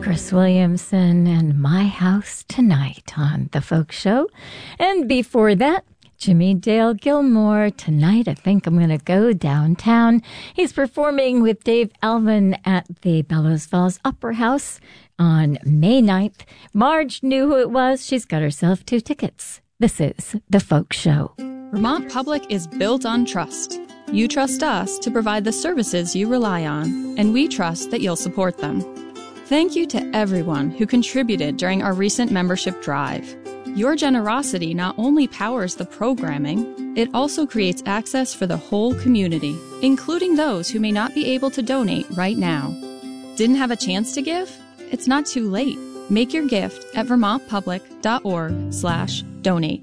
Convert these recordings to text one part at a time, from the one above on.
Chris Williamson and My House Tonight on The Folk Show. And before that, Jimmy Dale Gilmore, Tonight I Think I'm Gonna Go Downtown. He's performing with Dave Alvin at the Bellows Falls Opera House on May 9th. Marge knew who it was. She's got herself 2 tickets. This is The Folk Show. Vermont Public is built on trust. You trust us to provide the services you rely on, and we trust that you'll support them. Thank you to everyone who contributed during our recent membership drive. Your generosity not only powers the programming, it also creates access for the whole community, including those who may not be able to donate right now. Didn't have a chance to give? It's not too late. Make your gift at vermontpublic.org/donate.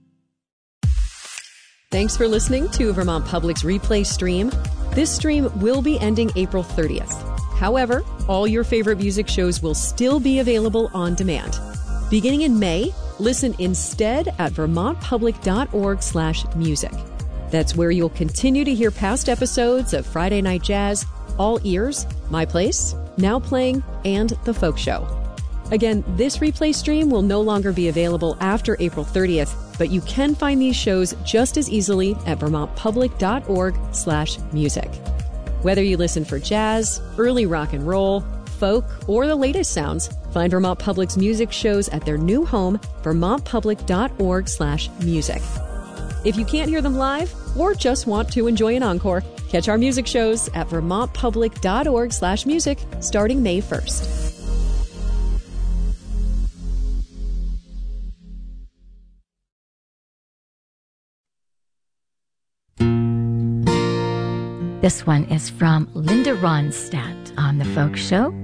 Thanks for listening to Vermont Public's replay stream. This stream will be ending April 30th. However, all your favorite music shows will still be available on demand. Beginning in May, listen instead at vermontpublic.org/music. That's where you'll continue to hear past episodes of Friday Night Jazz, All Ears, My Place, Now Playing, and The Folk Show. Again, this replay stream will no longer be available after April 30th, but you can find these shows just as easily at vermontpublic.org/music. Whether you listen for jazz, early rock and roll, folk, or the latest sounds, find Vermont Public's music shows at their new home, vermontpublic.org/music. If you can't hear them live or just want to enjoy an encore, catch our music shows at vermontpublic.org/music starting May 1st. This one is from Linda Ronstadt on The Folk Show.